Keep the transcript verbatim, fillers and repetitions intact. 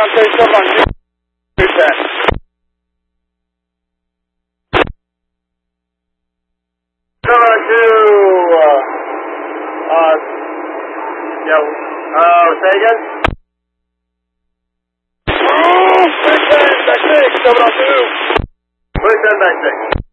Dante, Chevron two, two ten. Chevron two, uh, uh, yeah, uh, say again? Oh, back ten, back six, Chevron two. Back ten, back six.